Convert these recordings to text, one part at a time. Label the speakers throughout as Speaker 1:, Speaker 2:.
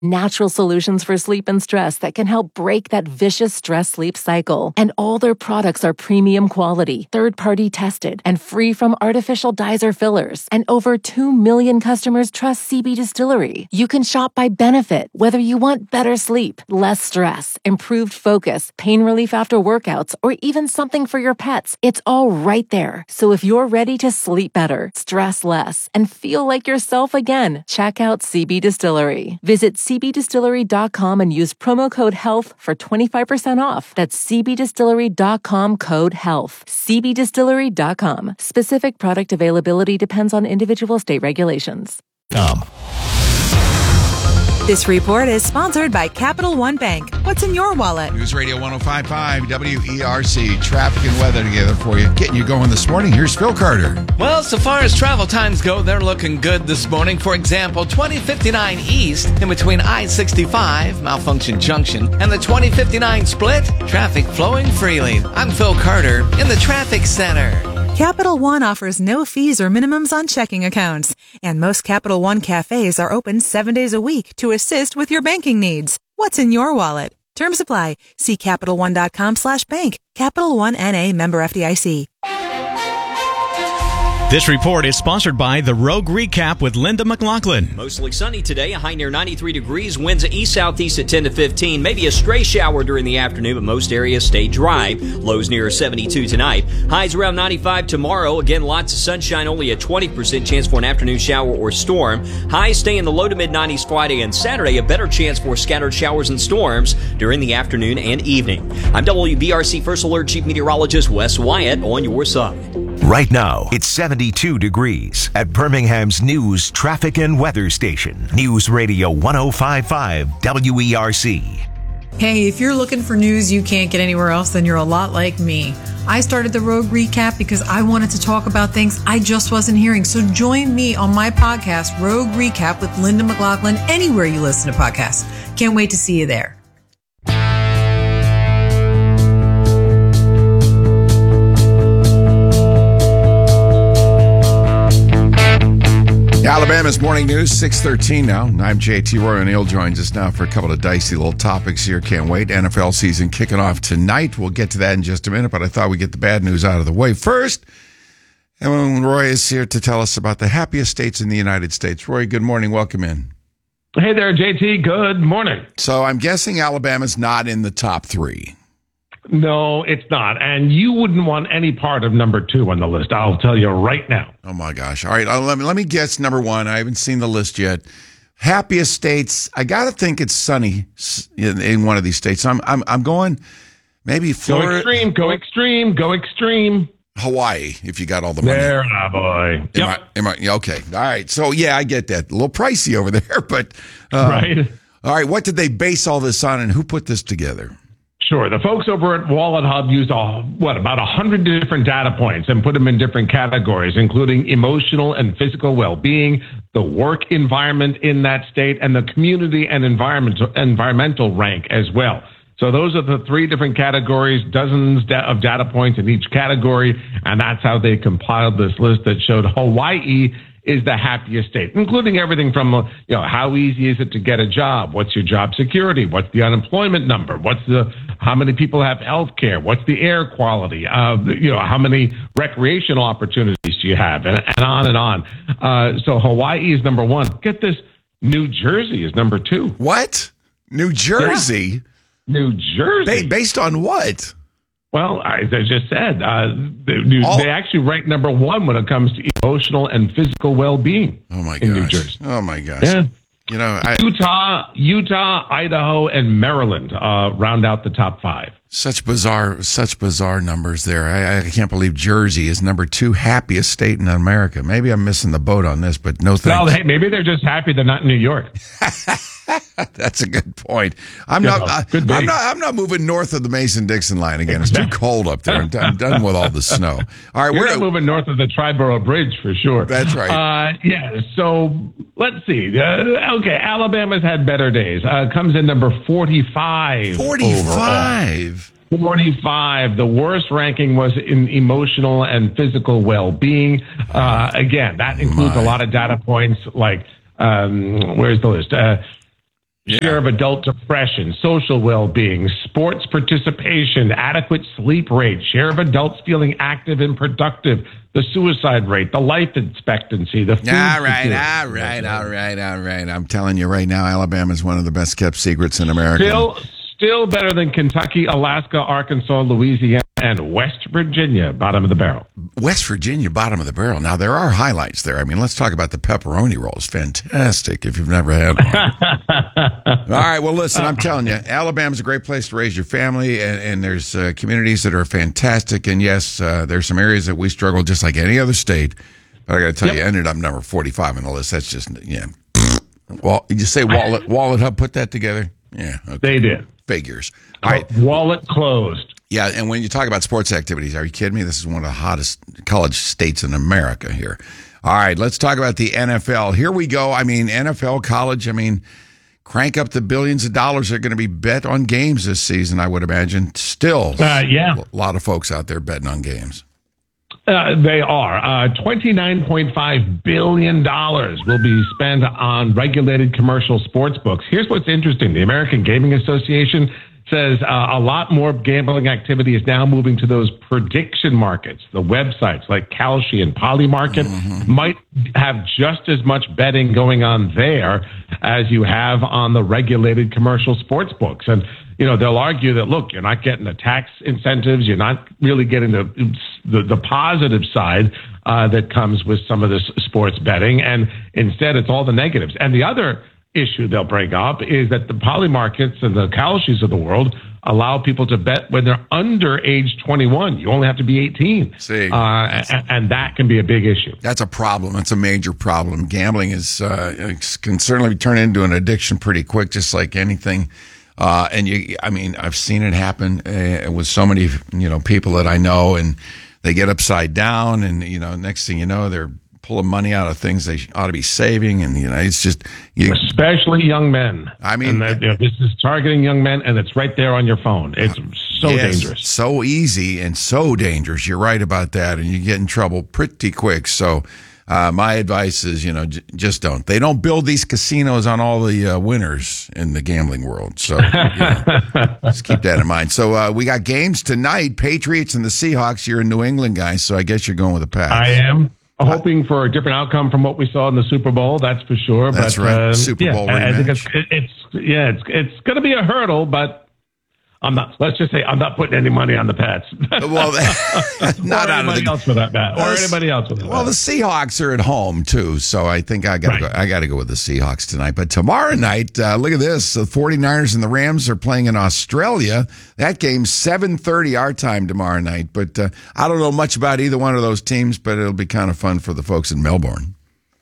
Speaker 1: Natural solutions for sleep and stress that can help break that vicious stress-sleep cycle. And all their products are premium quality, third-party tested, and free from artificial dyes or fillers. And over 2 million customers trust CB Distillery. You can shop by benefit, whether you want better sleep, less stress, improved focus, pain relief after workouts, or even something for your pets. It's all right there. So if you're ready to sleep better, stress less, and feel like yourself again, check out CB Distillery. Visit cbdistillery.com and use promo code HEALTH for 25% off. That's cbdistillery.com, code HEALTH. cbdistillery.com. Specific product availability depends on individual state regulations.
Speaker 2: This report is sponsored by Capital One Bank. What's in your wallet?
Speaker 3: News Radio 105.5 WERC. Traffic and weather together for you. Getting you going this morning. Here's Phil Carter.
Speaker 4: Well, so far as travel times go, they're looking good this morning. For example, 2059 East in between I-65, Malfunction Junction, and the 2059 split. Traffic flowing freely. I'm Phil Carter in the Traffic Center.
Speaker 2: Capital One offers no fees or minimums on checking accounts, and most Capital One cafes are open 7 days a week to assist with your banking needs. What's in your wallet? Terms apply. See CapitalOne.com/bank. Capital One N.A. member FDIC.
Speaker 5: This report is sponsored by The Rogue Recap with Linda McLaughlin.
Speaker 6: Mostly sunny today, a high near 93 degrees, winds east-southeast at 10 to 15. Maybe a stray shower during the afternoon, but most areas stay dry. Lows near 72 tonight. Highs around 95 tomorrow. Again, lots of sunshine, only a 20% chance for an afternoon shower or storm. Highs stay in the low to mid-90s Friday and Saturday. A better chance for scattered showers and storms during the afternoon and evening. I'm WBRC First Alert Chief Meteorologist Wes Wyatt on your side.
Speaker 7: Right now, it's 72 degrees at Birmingham's news, traffic, and weather station. News Radio 105.5 WERC.
Speaker 8: Hey, if you're looking for news you can't get anywhere else, then you're a lot like me. I started the Rogue Recap because I wanted to talk about things I just wasn't hearing. So join me on my podcast, Rogue Recap with Linda McLaughlin, anywhere you listen to podcasts. Can't wait to see you there.
Speaker 3: Alabama's morning news, 6:13 now. I'm JT. Roy O'Neill joins us now for a couple of dicey little topics here. Can't wait. NFL season kicking off tonight. We'll get to that in just a minute, but I thought we'd get the bad news out of the way first. And Roy is here to tell us about the happiest states in the United States. Roy, good morning. Welcome in.
Speaker 9: Hey there, JT. Good morning.
Speaker 3: So I'm guessing Alabama's not in the top three.
Speaker 9: No, it's not. And you wouldn't want any part of number 2 on the list. I'll tell you right now.
Speaker 3: Oh, my gosh. All right. Let me guess number 1. I haven't seen the list yet. Happiest states. I got to think it's sunny in one of these states. I'm going maybe Florida.
Speaker 9: Go extreme.
Speaker 3: Hawaii, if you got all the money.
Speaker 9: There, boy.
Speaker 3: Am I, okay. All right. So, yeah, I get that. A little pricey over there, but.
Speaker 9: Right.
Speaker 3: All right. What did they base all this on, and who put this together?
Speaker 9: Sure. The folks over at Wallet Hub used about 100 different data points and put them in different categories, including emotional and physical well-being, the work environment in that state, and the community and environmental rank as well. So those are the 3 different categories, dozens of data points in each category, and that's how they compiled this list that showed Hawaii is the happiest state, including everything from, how easy is it to get a job? What's your job security? What's the unemployment number? How many people have health care? What's the air quality? How many recreational opportunities do you have? And on and on. So Hawaii is number 1. Get this. New Jersey is number 2.
Speaker 3: What? New Jersey?
Speaker 9: Yeah. New Jersey.
Speaker 3: Based on what?
Speaker 9: Well, as I just said, they actually rank number 1 when it comes to emotional and physical well-being.
Speaker 3: Oh my gosh!
Speaker 9: In New Jersey.
Speaker 3: Oh my gosh!
Speaker 9: Yeah. Utah, Idaho, and Maryland round out the top 5.
Speaker 3: Such bizarre numbers there. I can't believe Jersey is number 2 happiest state in America. Maybe I'm missing the boat on this, but no thanks.
Speaker 9: Well, hey, maybe they're just happy they're not in New York.
Speaker 3: That's a good point. I'm not moving north of the Mason-Dixon line again. It's too cold up there. I'm done with all the snow. All right,
Speaker 9: we're not moving north of the Triborough Bridge for sure.
Speaker 3: That's right.
Speaker 9: So let's see. Okay, Alabama's had better days. Comes in number 45.
Speaker 3: 45.
Speaker 9: 45. The worst ranking was in emotional and physical well-being. Again, that includes a lot of data points like, where's the list? share of adult depression, social well-being, sports participation, adequate sleep rate, share of adults feeling active and productive, the suicide rate, the life expectancy, the food security.
Speaker 3: All right. I'm telling you right now, Alabama is one of the best kept secrets in America.
Speaker 9: Still better than Kentucky, Alaska, Arkansas, Louisiana, and West Virginia, bottom of the barrel.
Speaker 3: West Virginia, bottom of the barrel. Now, there are highlights there. I mean, let's talk about the pepperoni rolls. Fantastic if you've never had one. All right, well, listen, I'm telling you, Alabama's a great place to raise your family, and there's communities that are fantastic. And, yes, there's some areas that we struggle just like any other state. But I got to tell you, ended up number 45 on the list. That's just, Well, you just say Wallet Hub put that together? Yeah. Okay.
Speaker 9: They did.
Speaker 3: Figures. All right.
Speaker 9: Wallet closed.
Speaker 3: Yeah, and when you talk about sports activities, are you kidding me? This is one of the hottest college states in America here. All right, let's talk about the NFL. Here we go. I mean, NFL, college, crank up the billions of dollars that are going to be bet on games this season, I would imagine. Still, a lot of folks out there betting on games.
Speaker 9: They are. $29.5 billion will be spent on regulated commercial sports books. Here's what's interesting. The American Gaming Association says a lot more gambling activity is now moving to those prediction markets. The websites like Kalshi and Polymarket might have just as much betting going on there as you have on the regulated commercial sports books. And they'll argue that, look, you're not getting the tax incentives. You're not really getting the positive side that comes with some of this sports betting. And instead, it's all the negatives. And the other issue they'll bring up is that the Polymarkets and the Kalshis of the world allow people to bet when they're under age 21. You only have to be 18.
Speaker 3: See,
Speaker 9: and that can be a big issue.
Speaker 3: That's a problem. It's a major problem. Gambling can certainly turn into an addiction pretty quick, just like anything. I've seen it happen with so many, people that I know, and they get upside down, and next thing you know, they're pulling money out of things they ought to be saving, and it's just
Speaker 9: especially young men. This is targeting young men, and it's right there on your phone. It's so dangerous,
Speaker 3: so easy, and so dangerous. You're right about that, and you get in trouble pretty quick. So. My advice is, just don't. They don't build these casinos on all the winners in the gambling world. So just keep that in mind. So we got games tonight, Patriots and the Seahawks. You're a New England guy, so I guess you're going with the Pats.
Speaker 9: I am. Hoping for a different outcome from what we saw in the Super Bowl, that's for sure.
Speaker 3: That's right, Super Bowl rematch.
Speaker 9: I think it's going to be a hurdle, but let's just say I'm not putting any money on the Pats.
Speaker 3: Well, not
Speaker 9: or anybody else for that, Matt. Or anybody else for that.
Speaker 3: Well, the Seahawks are at home too, so I think I got to go with the Seahawks tonight. But tomorrow night, look at this: the 49ers and the Rams are playing in Australia. That game's 7:30 our time tomorrow night. But I don't know much about either one of those teams, but it'll be kind of fun for the folks in Melbourne.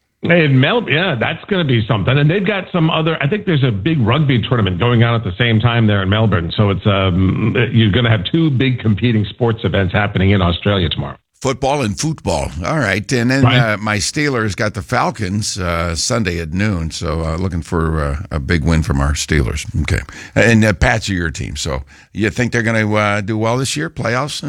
Speaker 9: That's going to be something. And they've got some other, I think there's a big rugby tournament going on at the same time there in Melbourne. So it's you're going to have two big competing sports events happening in Australia tomorrow.
Speaker 3: Football and football. All right. And then my Steelers got the Falcons Sunday at noon. So looking for a big win from our Steelers. Okay. And Pats are your team. So you think they're going to do well this year, playoffs?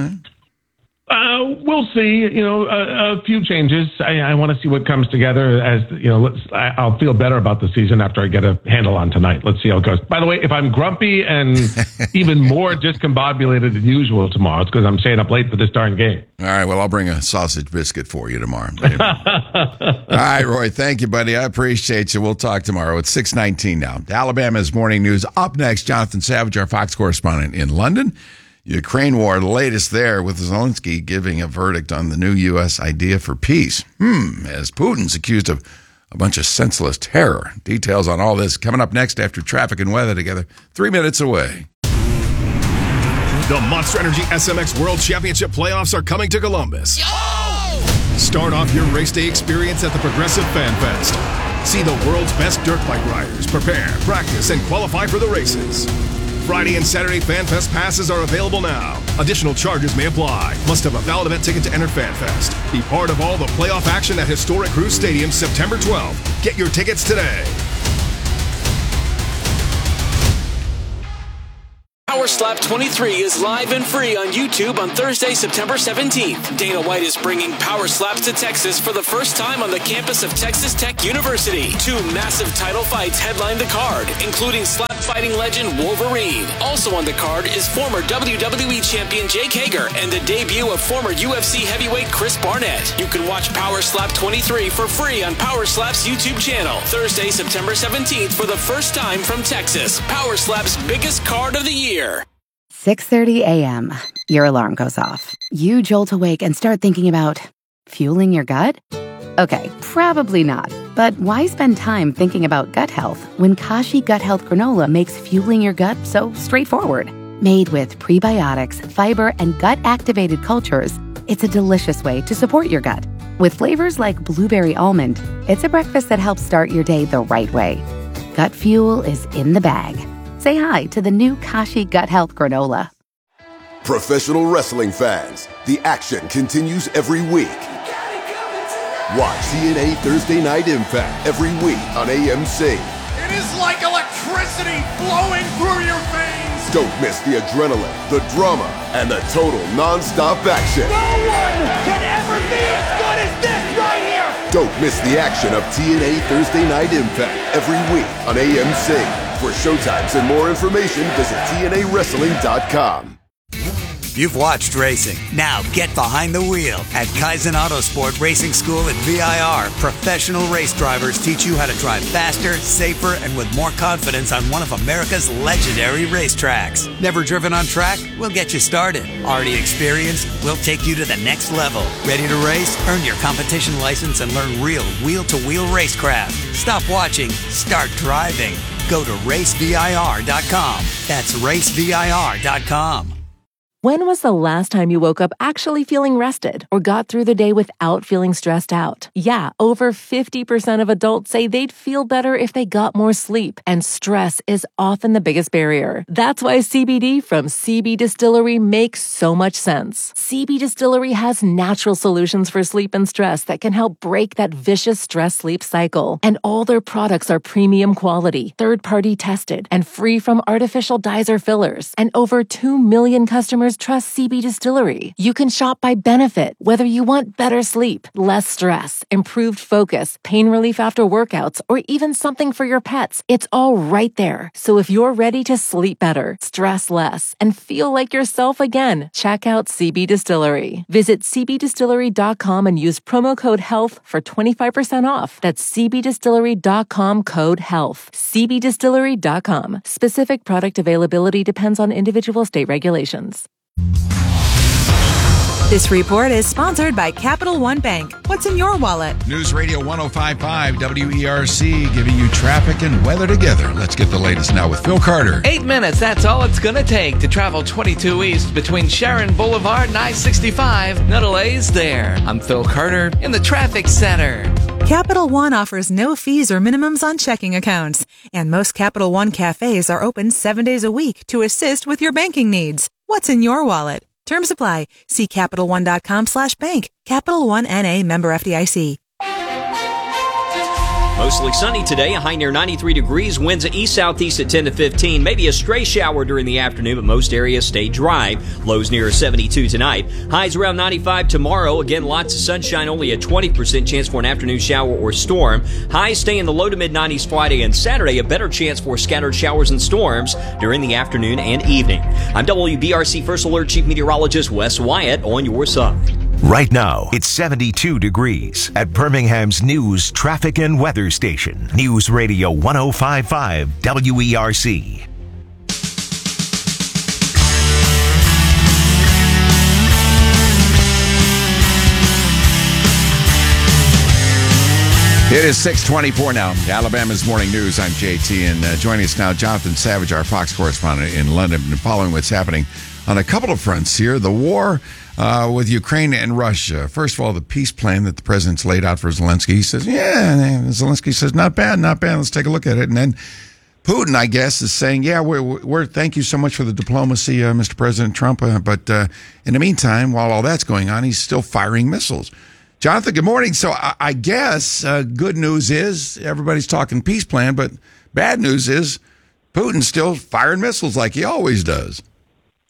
Speaker 9: We'll see. A few changes. I want to see what comes together. As I'll feel better about the season after I get a handle on tonight. Let's see how it goes. By the way, if I'm grumpy and even more discombobulated than usual tomorrow, it's because I'm staying up late for this darn game.
Speaker 3: All right. Well, I'll bring a sausage biscuit for you tomorrow. All right, Roy. Thank you, buddy. I appreciate you. We'll talk tomorrow. It's 6:19 now. Alabama's morning news. Up next, Jonathan Savage, our Fox correspondent in London. Ukraine war, the latest there, with Zelensky giving a verdict on the new U.S. idea for peace. As Putin's accused of a bunch of senseless terror. Details on all this coming up next after traffic and weather together. 3 minutes away.
Speaker 10: The Monster Energy SMX World Championship playoffs are coming to Columbus. Start off your race day experience at the Progressive Fan Fest. See the world's best dirt bike riders prepare, practice, and qualify for the races. Friday and Saturday FanFest passes are available now. Additional charges may apply. Must have a valid event ticket to enter FanFest. Be part of all the playoff action at historic Cruise Stadium September 12th. Get your tickets today.
Speaker 11: Power Slap 23 is live and free on YouTube on Thursday, September 17th. Dana White is bringing Power Slaps to Texas for the first time on the campus of Texas Tech University. 2 massive title fights headline the card, including slap fighting legend Wolverine. Also on the card is former WWE champion Jake Hager and the debut of former UFC heavyweight Chris Barnett. You can watch Power Slap 23 for free on Power Slap's YouTube channel. Thursday, September 17th for the first time from Texas. Power Slap's biggest card of the year.
Speaker 12: 6:30 a.m. Your alarm goes off. You jolt awake and start thinking about fueling your gut? Okay, probably not. But why spend time thinking about gut health when Kashi Gut Health Granola makes fueling your gut so straightforward? Made with prebiotics, fiber, and gut-activated cultures, it's a delicious way to support your gut. With flavors like blueberry almond, it's a breakfast that helps start your day the right way. Gut fuel is in the bag. Say hi to the new Kashi Gut Health Granola.
Speaker 13: Professional wrestling fans, the action continues every week. Watch TNA Thursday Night Impact every week on AMC.
Speaker 14: It is like electricity flowing through your veins.
Speaker 13: Don't miss the adrenaline, the drama, and the total non-stop action.
Speaker 14: No one can ever be as good as this right here.
Speaker 13: Don't miss the action of TNA Thursday Night Impact every week on AMC. For showtimes and more information, visit TNAWrestling.com.
Speaker 15: You've watched racing. Now get behind the wheel. At Kaizen Autosport Racing School at VIR, professional race drivers teach you how to drive faster, safer, and with more confidence on one of America's legendary racetracks. Never driven on track? We'll get you started. Already experienced? We'll take you to the next level. Ready to race? Earn your competition license and learn real wheel-to-wheel racecraft. Stop watching. Start driving. Go to racevir.com. That's racevir.com.
Speaker 1: When was the last time you woke up actually feeling rested or got through the day without feeling stressed out? Yeah, over 50% of adults say they'd feel better if they got more sleep, and stress is often the biggest barrier. That's why CBD from CB Distillery makes so much sense. CB Distillery has natural solutions for sleep and stress that can help break that vicious stress-sleep cycle. And all their products are premium quality, third-party tested, and free from artificial dyes or fillers. And over 2 million customers trust CB Distillery. You can shop by benefit, whether you want better sleep, less stress, improved focus, pain relief after workouts, or even something for your pets. It's all right there. So if you're ready to sleep better, stress less, and feel like yourself again, check out CB Distillery. Visit cbdistillery.com and use promo code HEALTH for 25% off. That's cbdistillery.com code HEALTH. cbdistillery.com. Specific product availability depends on individual state regulations.
Speaker 2: This report is sponsored by Capital One Bank. What's in your wallet?
Speaker 3: News Radio 105.5 WERC giving you traffic and weather together. Let's get the latest now with Phil Carter.
Speaker 4: 8 minutes, that's all it's going to take to travel 22 East between Sharon Boulevard and I-65. No delays there. I'm Phil Carter in the traffic center.
Speaker 2: Capital One offers no fees or minimums on checking accounts. And most Capital One cafes are open 7 days a week to assist with your banking needs. What's in your wallet? Terms apply. See CapitalOne.com/bank. Capital One N.A. member FDIC.
Speaker 6: Mostly sunny today, a high near 93 degrees, winds east-southeast at 10 to 15, maybe a stray shower during the afternoon, but most areas stay dry. Lows near 72 tonight. Highs around 95 tomorrow. Again, lots of sunshine, only a 20% chance for an afternoon shower or storm. Highs stay in the low to mid-90s Friday and Saturday, a better chance for scattered showers and storms during the afternoon and evening. I'm WBRC First Alert Chief Meteorologist Wes Wyatt on your side.
Speaker 7: Right now, it's 72 degrees at Birmingham's news, traffic, and weather station. News Radio 105.5 WERC.
Speaker 3: It is 6:24 now. Alabama's Morning News. I'm JT, and joining us now, Jonathan Savage, our Fox correspondent in London, and following what's happening on a couple of fronts here. The war with Ukraine and Russia. First of all, the peace plan that the president's laid out for Zelensky. He says, Zelensky says, not bad. Let's take a look at it. And then Putin, I guess, is saying, we're thank you so much for the diplomacy, Mr. President Trump. But in the meantime, while all that's going on, he's still firing missiles. Jonathan, good morning. So I guess good news is everybody's talking peace plan, but bad news is Putin's still firing missiles like he always does.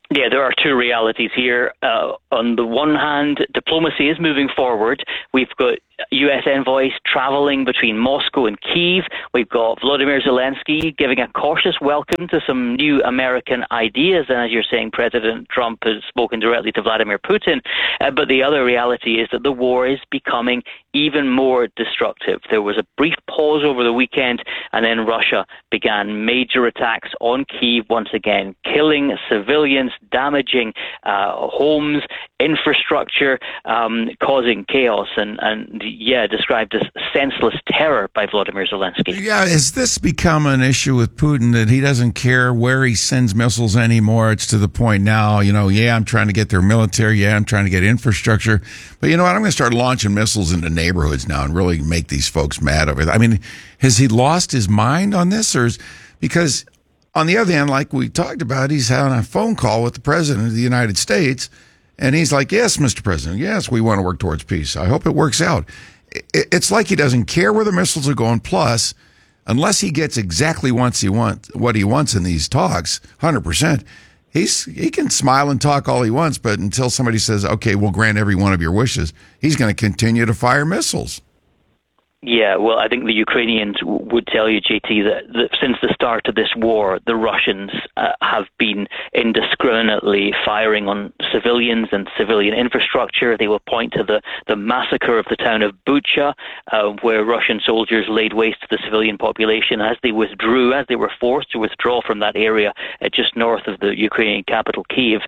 Speaker 16: Yeah, there are two realities here. On the one hand, diplomacy is moving forward. We've got U.S. envoys traveling between Moscow and Kyiv. We've got Volodymyr Zelensky giving a cautious welcome to some new American ideas. And as you're saying, President Trump has spoken directly to Vladimir Putin. But the other reality is that the war is becoming even more destructive. There was a brief pause over the weekend, and then Russia began major attacks on Kyiv once again, killing civilians, damaging homes, infrastructure, causing chaos, and described as senseless terror by Volodymyr Zelensky.
Speaker 3: Yeah, has this become an issue with Putin that he doesn't care where he sends missiles anymore? It's to the point now, I'm trying to get their military, I'm trying to get infrastructure, but you know what, I'm going to start launching missiles into neighborhoods now and really make these folks mad over it. I mean, has he lost his mind on this? Because on the other hand, like we talked about, he's having a phone call with the president of the United States, and he's like, yes, Mr. President, yes, we want to work towards peace. I hope it works out. It's like he doesn't care where the missiles are going. Plus, unless he gets exactly what he wants in these talks, 100%, he can smile and talk all he wants, but until somebody says, okay, we'll grant every one of your wishes, he's going to continue to fire missiles.
Speaker 16: Yeah, well, I think the Ukrainians would tell you, JT, that since the start of this war, the Russians have been indiscriminately firing on civilians and civilian infrastructure. They will point to the massacre of the town of Bucha, where Russian soldiers laid waste to the civilian population as they were forced to withdraw from that area just north of the Ukrainian capital, Kyiv.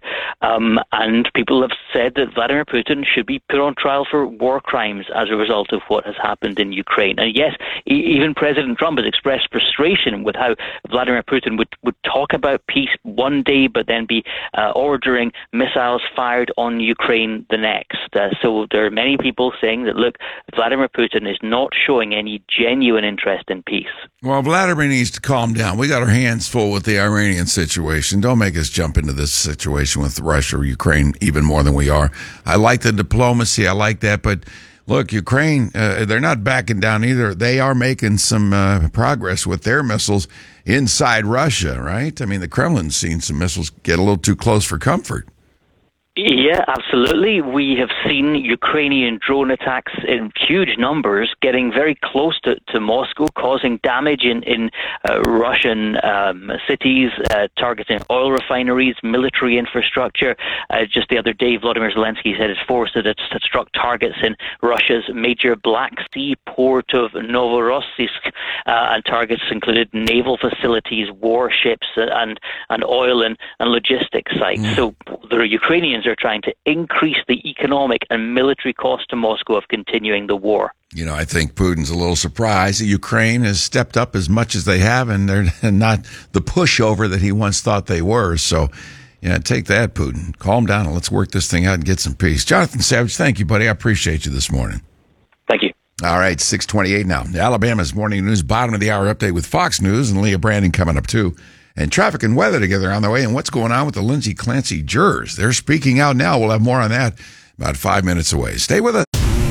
Speaker 16: And people have said that Vladimir Putin should be put on trial for war crimes as a result of what has happened in Ukraine. And yes, even President Trump has expressed frustration with how Vladimir Putin would talk about peace one day, but then be ordering missiles fired on Ukraine the next. So there are many people saying that, look, Vladimir Putin is not showing any genuine interest in peace.
Speaker 3: Well, Vladimir needs to calm down. We got our hands full with the Iranian situation. Don't make us jump into this situation with Russia or Ukraine even more than we are. I like the diplomacy. I like that, but look, Ukraine, they're not backing down either. They are making some progress with their missiles inside Russia, right? I mean, the Kremlin's seen some missiles get a little too close for comfort.
Speaker 16: Yeah, absolutely. We have seen Ukrainian drone attacks in huge numbers getting very close to Moscow, causing damage in Russian cities, targeting oil refineries, military infrastructure. Just the other day, Volodymyr Zelensky said his forces had struck targets in Russia's major Black Sea port of Novorossiysk, and targets included naval facilities, warships, and oil and logistics sites. So the Ukrainians are trying to increase the economic and military cost to Moscow of continuing the war.
Speaker 3: You know, I think Putin's a little surprised that Ukraine has stepped up as much as they have, and they're not the pushover that he once thought they were. So, yeah, take that, Putin. Calm down and let's work this thing out and get some peace. Jonathan Savage, thank you, buddy. I appreciate you this morning.
Speaker 16: Thank you.
Speaker 3: All right, 6:28 now. Alabama's Morning News bottom of the hour update with Fox News and Leah Brandon coming up too. And traffic and weather together on the way, and what's going on with the Lindsay Clancy jurors. They're speaking out now. We'll have more on that about 5 minutes away. Stay with us.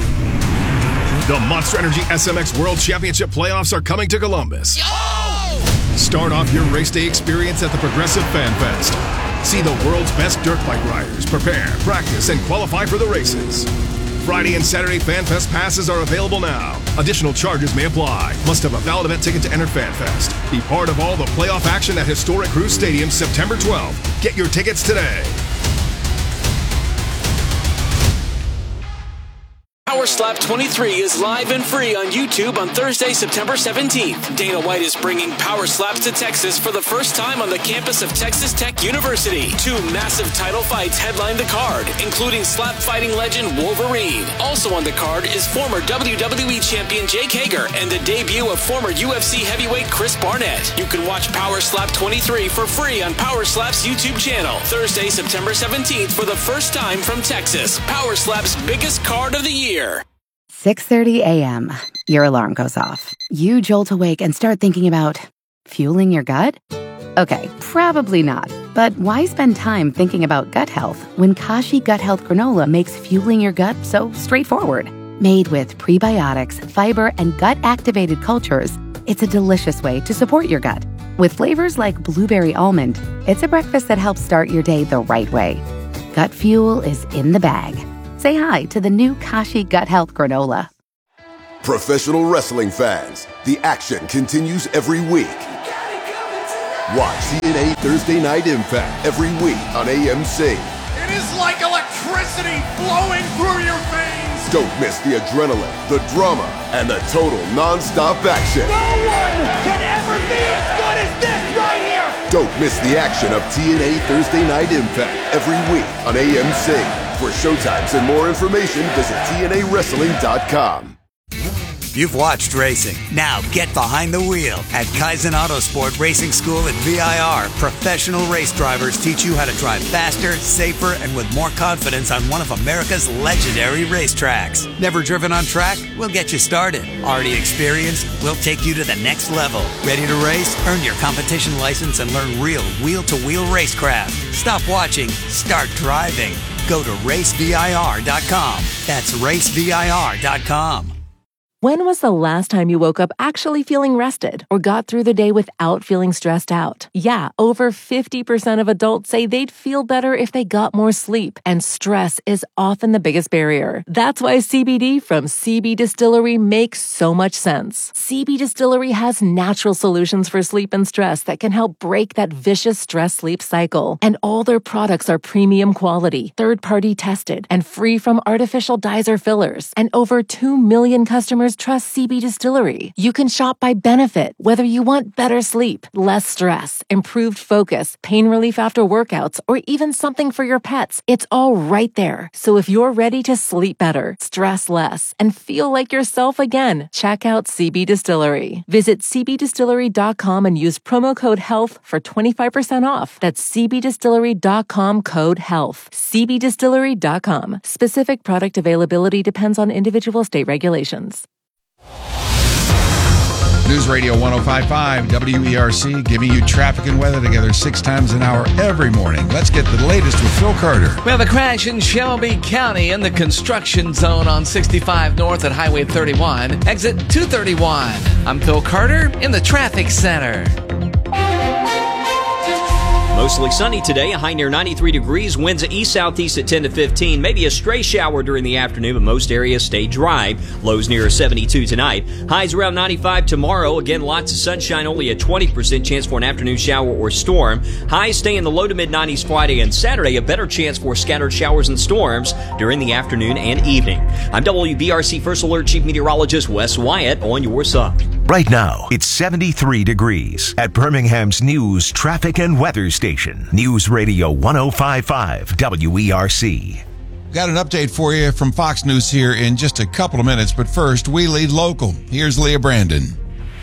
Speaker 10: The Monster Energy SMX World Championship playoffs are coming to Columbus. Start off your race day experience at the Progressive Fan Fest. See the world's best dirt bike riders prepare, practice, and qualify for the races. Friday and Saturday Fan Fest passes are available now. Additional charges may apply. Must have a valid event ticket to enter Fan Fest. Be part of all the playoff action at Historic Cruise Stadium September 12th. Get your tickets today.
Speaker 11: Power Slap 23 is live and free on YouTube on Thursday, September 17th. Dana White is bringing Power Slaps to Texas for the first time on the campus of Texas Tech University. 2 massive title fights headline the card, including slap fighting legend Wolverine. Also on the card is former WWE champion Jake Hager and the debut of former UFC heavyweight Chris Barnett. You can watch Power Slap 23 for free on Power Slap's YouTube channel. Thursday, September 17th for the first time from Texas. Power Slap's biggest card of the year.
Speaker 12: 6:30 a.m. Your alarm goes off. You jolt awake and start thinking about fueling your gut? Okay, probably not. But why spend time thinking about gut health when Kashi Gut Health Granola makes fueling your gut so straightforward? Made with prebiotics, fiber, and gut-activated cultures, it's a delicious way to support your gut. With flavors like blueberry almond, it's a breakfast that helps start your day the right way. Gut Fuel is in the bag. Say hi to the new Kashi Gut Health Granola.
Speaker 13: Professional wrestling fans, the action continues every week. Watch TNA Thursday Night Impact every week on AMC.
Speaker 14: It is like electricity flowing through your veins.
Speaker 13: Don't miss the adrenaline, the drama, and the total non-stop action.
Speaker 14: No one can ever be as good as this right here.
Speaker 13: Don't miss the action of TNA Thursday Night Impact every week on AMC. For showtimes and more information, visit TNAWrestling.com.
Speaker 15: You've watched racing. Now get behind the wheel. At Kaizen Autosport Racing School at VIR, professional race drivers teach you how to drive faster, safer, and with more confidence on one of America's legendary racetracks. Never driven on track? We'll get you started. Already experienced? We'll take you to the next level. Ready to race? Earn your competition license and learn real wheel-to-wheel racecraft. Stop watching. Start driving. Go to racevir.com. That's racevir.com.
Speaker 1: When was the last time you woke up actually feeling rested or got through the day without feeling stressed out? Yeah, over 50% of adults say they'd feel better if they got more sleep, and stress is often the biggest barrier. That's why CBD from CB Distillery makes so much sense. CB Distillery has natural solutions for sleep and stress that can help break that vicious stress-sleep cycle. And all their products are premium quality, third-party tested, and free from artificial dyes or fillers. And over 2 million customers trust CB Distillery. You can shop by benefit, whether you want better sleep, less stress, improved focus, pain relief after workouts, or even something for your pets. It's all right there. So if you're ready to sleep better, stress less, and feel like yourself again, check out CB Distillery. Visit cbdistillery.com and use promo code HEALTH for 25% off. That's cbdistillery.com code HEALTH. cbdistillery.com. Specific product availability depends on individual state regulations.
Speaker 3: News Radio 105.5 WERC, giving you traffic and weather together 6 times an hour every morning. Let's get the latest with Phil Carter.
Speaker 4: We have a crash in Shelby County in the construction zone on 65 North at Highway 31, exit 231. I'm Phil Carter in the traffic center.
Speaker 6: Mostly sunny today, a high near 93 degrees, winds east-southeast at 10 to 15, maybe a stray shower during the afternoon, but most areas stay dry. Lows near 72 tonight. Highs around 95 tomorrow. Again, lots of sunshine, only a 20% chance for an afternoon shower or storm. Highs stay in the low to mid-90s Friday and Saturday, a better chance for scattered showers and storms during the afternoon and evening. I'm WBRC First Alert Chief Meteorologist Wes Wyatt on your side.
Speaker 7: Right now, it's 73 degrees at Birmingham's News, Traffic, and Weather Station. News Radio 105.5 WERC.
Speaker 3: Got an update for you from Fox News here in just a couple of minutes, but first, we lead local. Here's Leah Brandon.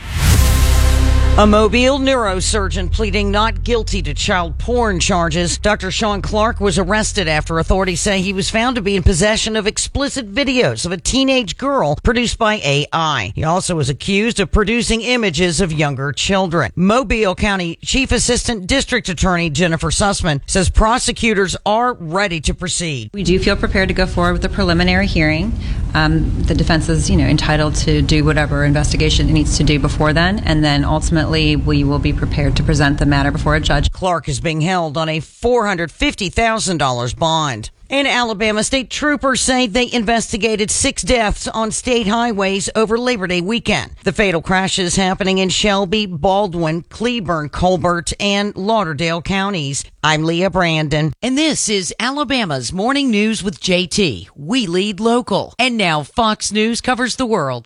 Speaker 17: A Mobile neurosurgeon pleading not guilty to child porn charges. Dr. Sean Clark was arrested after authorities say he was found to be in possession of explicit videos of a teenage girl produced by AI. He also was accused of producing images of younger children. Mobile County Chief Assistant District Attorney Jennifer Sussman says prosecutors are ready to proceed.
Speaker 18: We do feel prepared to go forward with the preliminary hearing. The defense is, entitled to do whatever investigation it needs to do before then, and then ultimately we will be prepared to present the matter before a judge.
Speaker 17: Clark is being held on a $450,000 bond. In Alabama, state troopers say they investigated 6 deaths on state highways over Labor Day weekend. The fatal crashes happening in Shelby, Baldwin, Cleburne, Colbert, and Lauderdale counties. I'm Leah Brandon, and this is Alabama's Morning News with JT. We lead local. And now Fox News covers the world.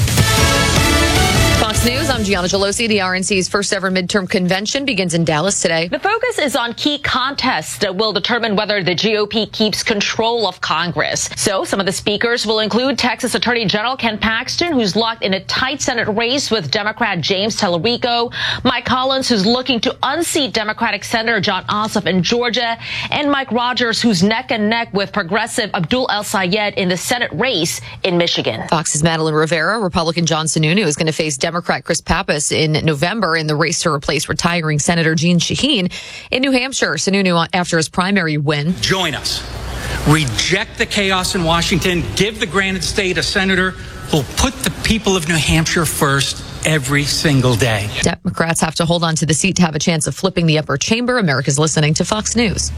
Speaker 19: Fox News, I'm Gianna Gelosi. The RNC's first ever midterm convention begins in Dallas today.
Speaker 20: The focus is on key contests that will determine whether the GOP keeps control of Congress. So some of the speakers will include Texas Attorney General Ken Paxton, who's locked in a tight Senate race with Democrat James Tallarico, Mike Collins, who's looking to unseat Democratic Senator Jon Ossoff in Georgia, and Mike Rogers, who's neck and neck with progressive Abdul El-Sayed in the Senate race in Michigan.
Speaker 19: Fox's Madeline Rivera, Republican John Sununu is going to face Democrat Chris Pappas in November in the race to replace retiring Senator Jeanne Shaheen in New Hampshire. Sununu, after his primary win.
Speaker 21: Join us. Reject the chaos in Washington. Give the Granite State a senator who'll put the people of New Hampshire first every single day.
Speaker 19: Democrats have to hold on to the seat to have a chance of flipping the upper chamber. America's listening to Fox News.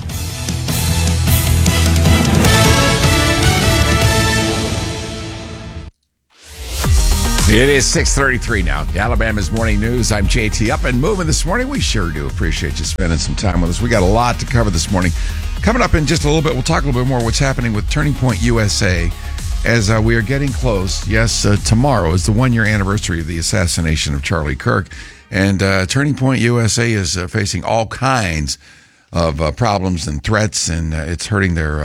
Speaker 3: It is 6:33 now. Alabama's Morning News. I'm JT. Up and moving this morning. We sure do appreciate you spending some time with us. We got a lot to cover this morning. Coming up in just a little bit, we'll talk a little bit more what's happening with Turning Point USA as we are getting close. Yes, tomorrow is the one-year anniversary of the assassination of Charlie Kirk. And Turning Point USA is facing all kinds of problems and threats, and it's hurting their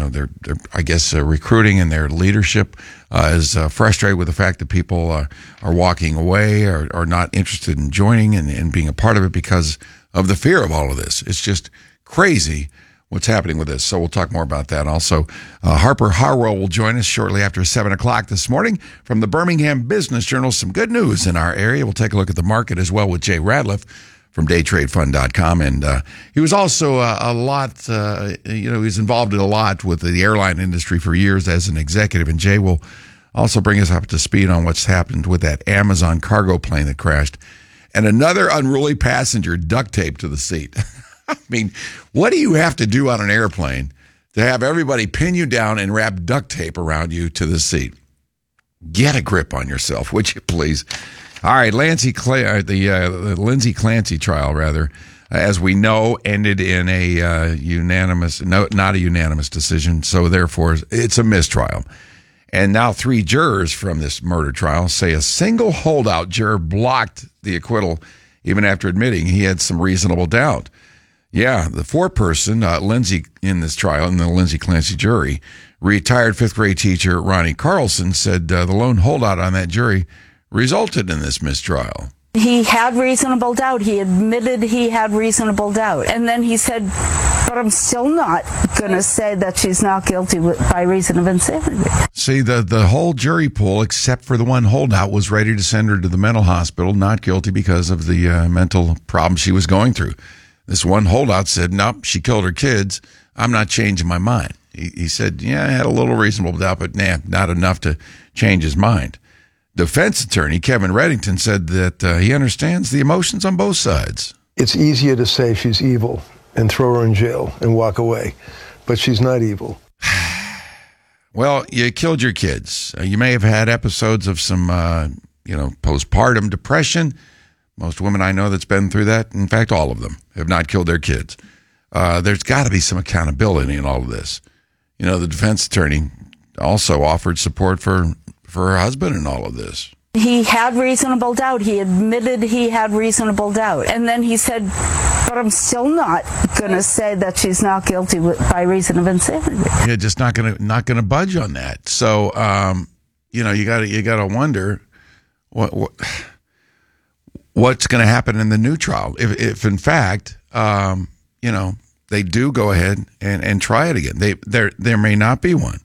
Speaker 3: recruiting and their leadership is frustrated with the fact that people are walking away or are not interested in joining and being a part of it because of the fear of all of this. It's just crazy what's happening with this. So we'll talk more about that. Also, Harper Harwell will join us shortly after 7 o'clock this morning from the Birmingham Business Journal. Some good news in our area. We'll take a look at the market as well with Jay Radliff from daytradefund.com. And he was also he was involved in a lot with the airline industry for years as an executive. And Jay will also bring us up to speed on what's happened with that Amazon cargo plane that crashed and another unruly passenger duct taped to the seat. I mean, what do you have to do on an airplane to have everybody pin you down and wrap duct tape around you to the seat? Get a grip on yourself, would you please? All right, the Lindsay Clancy trial, as we know, ended in a not a unanimous decision. So therefore, it's a mistrial. And now 3 jurors from this murder trial say a single holdout juror blocked the acquittal, even after admitting he had some reasonable doubt. Yeah, the 4-person Lindsay in this trial, in the Lindsay Clancy jury, retired 5th grade teacher Ronnie Carlson said the lone holdout on that jury resulted in this mistrial.
Speaker 5: He had reasonable doubt. He admitted he had reasonable doubt. And then he said, but I'm still not going to say that she's not guilty by reason of insanity.
Speaker 3: See, the whole jury pool, except for the one holdout, was ready to send her to the mental hospital, not guilty because of the mental problems she was going through. This one holdout said, nope, she killed her kids. I'm not changing my mind. He said, yeah, I had a little reasonable doubt, but not enough to change his mind. Defense attorney Kevin Reddington said that he understands the emotions on both sides.
Speaker 22: It's easier to say she's evil and throw her in jail and walk away, but she's not evil.
Speaker 3: Well, you killed your kids. You may have had episodes of some, postpartum depression. Most women I know that's been through that, in fact, all of them, have not killed their kids. There's got to be some accountability in all of this. You know, the defense attorney also offered support for her husband in all of this.
Speaker 5: He had reasonable doubt. He admitted he had reasonable doubt. And then he said, but I'm still not going to say that she's not guilty by reason of insanity.
Speaker 3: Yeah, just not gonna budge on that. So, you gotta wonder what's going to happen in the new trial if in fact, they do go ahead and try it again. There may not be one.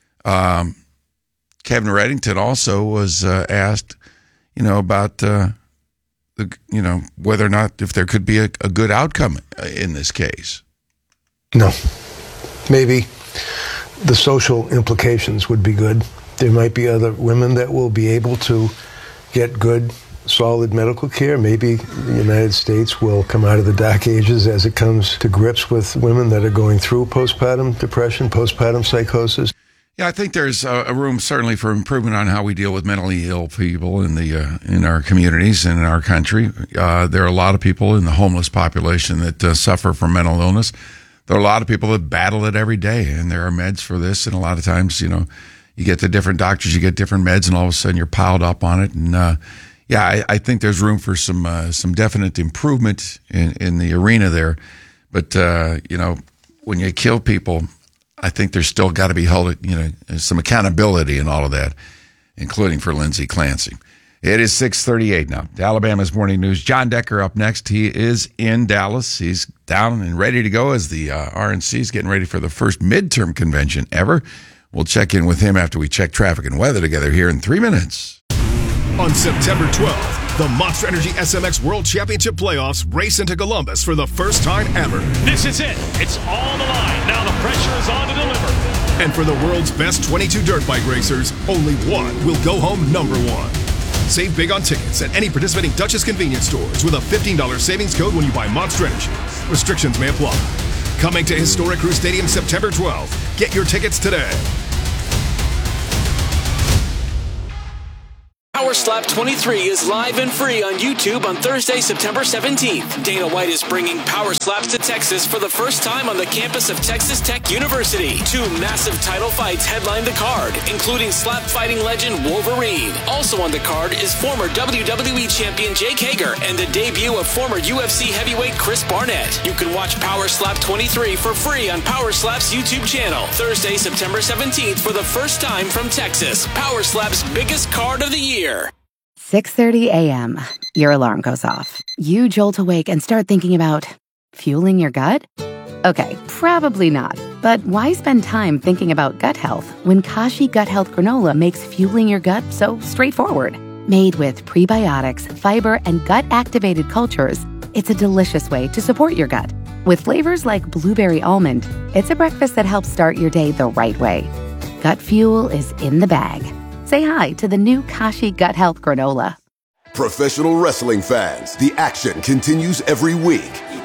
Speaker 3: Kevin Reddington also was asked, about whether or not if there could be a good outcome in this case.
Speaker 22: No. Maybe the social implications would be good. There might be other women that will be able to get good, solid medical care. Maybe the United States will come out of the dark ages as it comes to grips with women that are going through postpartum depression, postpartum psychosis.
Speaker 3: Yeah, I think there's a room certainly for improvement on how we deal with mentally ill people in our communities and in our country. There are a lot of people in the homeless population that suffer from mental illness. There are a lot of people that battle it every day, and there are meds for this. And a lot of times, you get the different doctors, you get different meds, and all of a sudden you're piled up on it. And I think there's room for some definite improvement in the arena there. But when you kill people, I think there's still got to be held, some accountability in all of that, including for Lindsay Clancy. It is 6:38 now. Alabama's Morning News. John Decker up next. He is in Dallas. He's down and ready to go as the RNC is getting ready for the first midterm convention ever. We'll check in with him after we check traffic and weather together here in 3 minutes.
Speaker 10: On September 12th, the Monster Energy SMX World Championship Playoffs race into Columbus for the first time ever.
Speaker 23: This is it. It's all on the line. Now the pressure is on to deliver.
Speaker 10: And for the world's best 22 dirt bike racers, only one will go home number one. Save big on tickets at any participating Duchess convenience stores with a $15 savings code when you buy Monster Energy. Restrictions may apply. Coming to Historic Crew Stadium September 12th. Get your tickets today.
Speaker 11: Power Slap 23 is live and free on YouTube on Thursday, September 17th. Dana White is bringing Power Slaps to Texas for the first time on the campus of Texas Tech University. 2 massive title fights headline the card, including slap fighting legend Wolverine. Also on the card is former WWE champion Jake Hager and the debut of former UFC heavyweight Chris Barnett. You can watch Power Slap 23 for free on Power Slap's YouTube channel. Thursday, September 17th for the first time from Texas. Power Slap's biggest card of the year.
Speaker 12: 6:30 a.m. Your alarm goes off. You jolt awake and start thinking about fueling your gut? Okay, probably not. But why spend time thinking about gut health when Kashi Gut Health Granola makes fueling your gut so straightforward? Made with prebiotics, fiber, and gut-activated cultures, it's a delicious way to support your gut. With flavors like blueberry almond, it's a breakfast that helps start your day the right way. Gut fuel is in the bag. Say hi to the new Kashi Gut Health Granola.
Speaker 13: Professional wrestling fans, the action continues every week.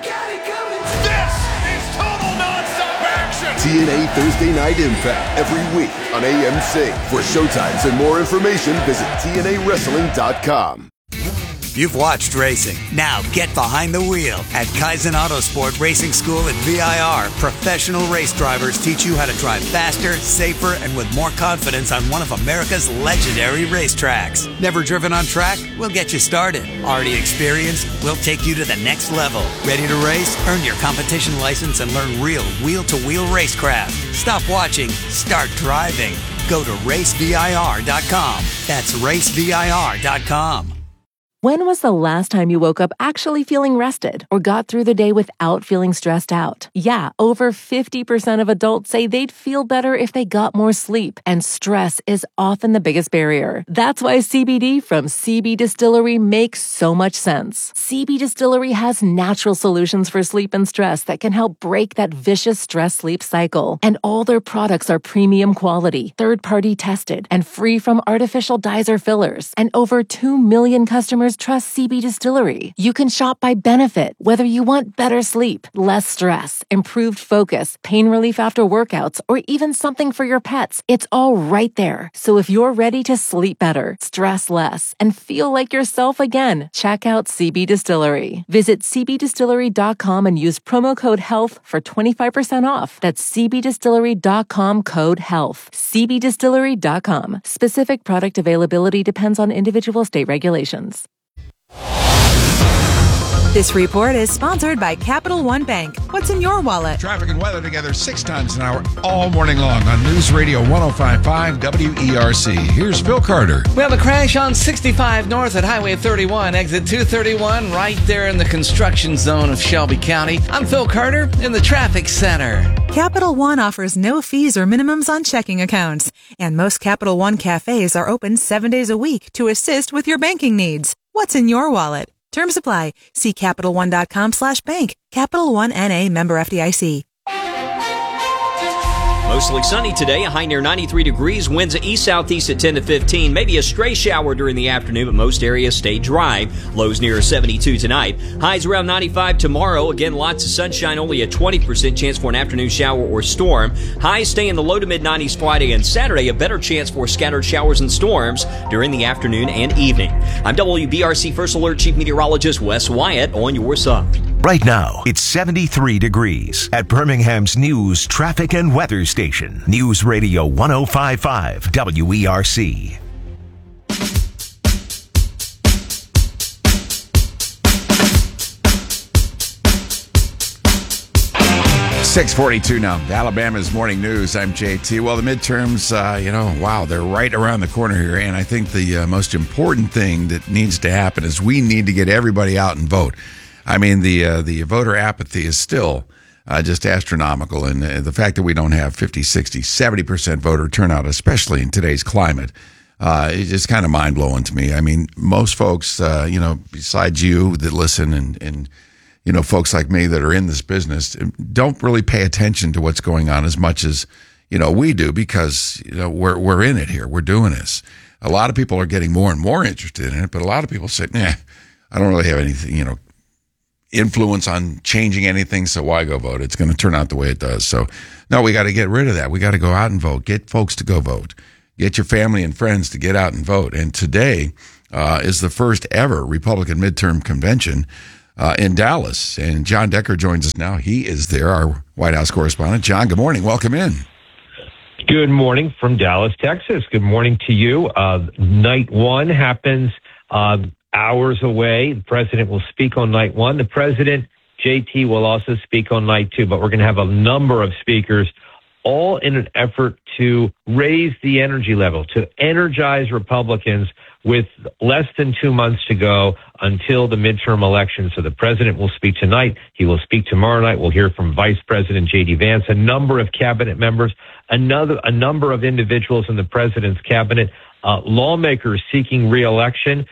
Speaker 14: This is total nonstop action!
Speaker 13: TNA Thursday Night Impact every week on AMC. For showtimes and more information, visit TNAWrestling.com.
Speaker 15: You've watched racing. Now get behind the wheel. At Kaizen Autosport Racing School at VIR, professional race drivers teach you how to drive faster, safer, and with more confidence on one of America's legendary racetracks. Never driven on track? We'll get you started. Already experienced? We'll take you to the next level. Ready to race? Earn your competition license and learn real wheel-to-wheel racecraft. Stop watching. Start driving. Go to racevir.com. That's racevir.com.
Speaker 1: When was the last time you woke up actually feeling rested or got through the day without feeling stressed out? Yeah, over 50% of adults say they'd feel better if they got more sleep, and stress is often the biggest barrier. That's why CBD from CB Distillery makes so much sense. CB Distillery has natural solutions for sleep and stress that can help break that vicious stress-sleep cycle. And all their products are premium quality, third-party tested, and free from artificial dyes or fillers. And over 2 million customers trust CB Distillery. You can shop by benefit, whether you want better sleep, less stress, improved focus, pain relief after workouts, or even something for your pets. It's all right there. So if you're ready to sleep better, stress less, and feel like yourself again, check out CB Distillery. Visit cbdistillery.com and use promo code HEALTH for 25% off. That's cbdistillery.com code HEALTH. cbdistillery.com. Specific product availability depends on individual state regulations.
Speaker 2: This report is sponsored by Capital One Bank. What's in your wallet?
Speaker 3: Traffic and weather together 6 times an hour all morning long on News Radio 105.5 WERC. Here's Phil Carter.
Speaker 4: We have a crash on 65 north at Highway 31, exit 231, right there in the construction zone of Shelby County. I'm Phil Carter in the traffic center.
Speaker 2: Capital One offers no fees or minimums on checking accounts, and most Capital One cafes are open 7 days a week to assist with your banking needs. What's in your wallet? Terms apply. See CapitalOne.com/bank. Capital One N.A. member FDIC.
Speaker 6: Mostly sunny today, a high near 93 degrees, winds east-southeast at 10 to 15, maybe a stray shower during the afternoon, but most areas stay dry. Lows near 72 tonight. Highs around 95 tomorrow. Again, lots of sunshine, only a 20% chance for an afternoon shower or storm. Highs stay in the low to mid-90s Friday and Saturday, a better chance for scattered showers and storms during the afternoon and evening. I'm WBRC First Alert Chief Meteorologist Wes Wyatt on your side.
Speaker 7: Right now, it's 73 degrees at Birmingham's News, Traffic, and Weather Station. News Radio 105.5 WERC.
Speaker 3: .642 now. Alabama's Morning News. I'm JT. Well, the midterms, wow, they're right around the corner here. And I think the most important thing that needs to happen is we need to get everybody out and vote. I mean, the voter apathy is still just astronomical. And the fact that we don't have 50, 60, 70% voter turnout, especially in today's climate, it's just kind of mind-blowing to me. I mean, most folks, besides you that listen and folks like me that are in this business don't really pay attention to what's going on as much as, we do because, we're in it here. We're doing this. a lot of people are getting more and more interested in it, but a lot of people say, nah, I don't really have anything, influence on changing anything, so why go vote? It's going to turn out the way it does. So, no, we got to get rid of that. We got to go out and vote. Get folks to go vote. Get your family and friends to get out and vote. And today is the first ever Republican midterm convention in Dallas. And John Decker joins us now. He is there, our White House correspondent. John, good morning. Welcome in.
Speaker 8: Good morning from Dallas, Texas. Good morning to you. Night one happens hours away. The president will speak on night one. The president, JT, will also speak on night two, but we're going to have a number of speakers, all in an effort to raise the energy level, to energize Republicans with less than 2 months to go until the midterm election. So the president will speak tonight. He will speak tomorrow night. We'll hear from Vice President J.D. Vance, a number of cabinet members, a number of individuals in the president's cabinet, lawmakers seeking re-election.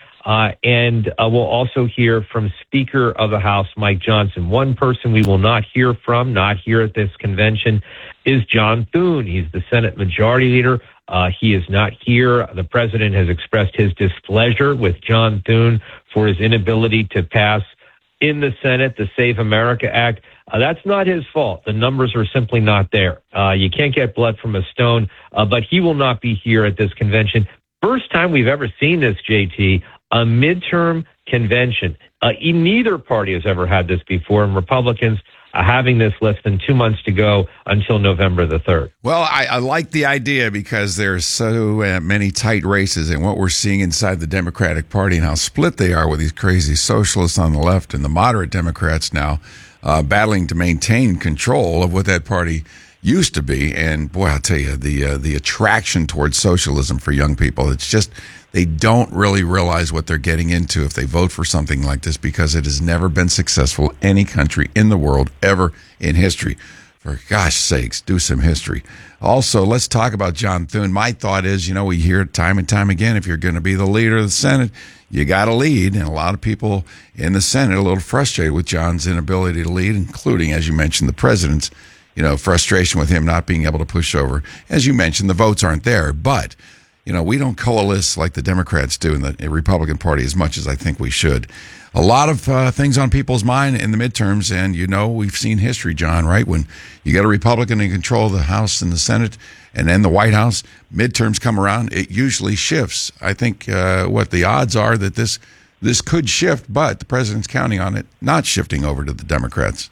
Speaker 8: And we'll also hear from Speaker of the House, Mike Johnson. One person we will not hear from, not here at this convention, is John Thune. He's the Senate Majority Leader. He is not here. The president has expressed his displeasure with John Thune for his inability to pass in the Senate the Save America Act. That's not his fault. The numbers are simply not there. You can't get blood from a stone, but he will not be here at this convention. First time we've ever seen this, JT, a midterm convention. Neither party has ever had this before, and Republicans are having this less than 2 months to go until November the 3rd.
Speaker 3: Well, I like the idea because there's so many tight races, and what we're seeing inside the Democratic Party and how split they are with these crazy socialists on the left and the moderate Democrats now battling to maintain control of what that party used to be. And boy, I'll tell you, the attraction towards socialism for young people, it's just, they don't really realize what they're getting into if they vote for something like this, because it has never been successful in any country in the world ever in history. For gosh sakes, do some history. Also, let's talk about John Thune. My thought is, we hear it time and time again, if you're going to be the leader of the Senate, you got to lead. And a lot of people in the Senate are a little frustrated with John's inability to lead, including, as you mentioned, the president's frustration with him not being able to push over. As you mentioned, the votes aren't there, but we don't coalesce like the Democrats do in the Republican Party as much as I think we should. A lot of things on people's mind in the midterms, and we've seen history, John, right? When you get a Republican in control of the House and the Senate and then the White House, midterms come around, it usually shifts. I think what the odds are that this could shift, but the president's counting on it not shifting over to the Democrats.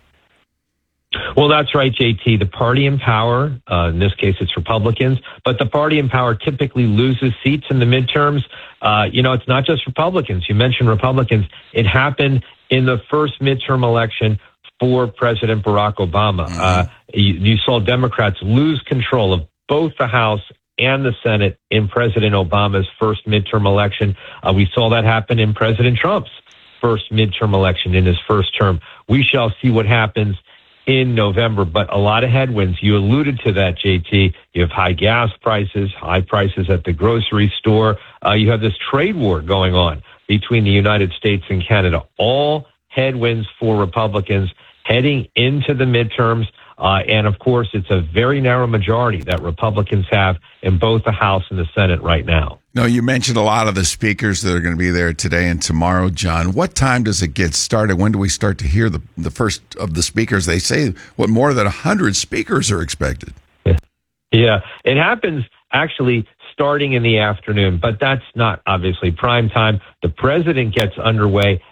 Speaker 8: Well, that's right, JT. The party in power, in this case it's Republicans, but the party in power typically loses seats in the midterms. It's not just Republicans. You mentioned Republicans. It happened in the first midterm election for President Barack Obama. You saw Democrats lose control of both the House and the Senate in President Obama's first midterm election. We saw that happen in President Trump's first midterm election in his first term. We shall see what happens in November, but a lot of headwinds. You alluded to that, JT. You have high gas prices, high prices at the grocery store. You have this trade war going on between the United States and Canada. All headwinds for Republicans heading into the midterms. And of course, it's a very narrow majority that Republicans have in both the House and the Senate right now.
Speaker 3: No, you mentioned a lot of the speakers that are going to be there today and tomorrow, John. What time does it get started? When do we start to hear the first of the speakers? They say more than 100 speakers are expected.
Speaker 8: Yeah, it happens actually starting in the afternoon, but that's not obviously prime time. The president gets underway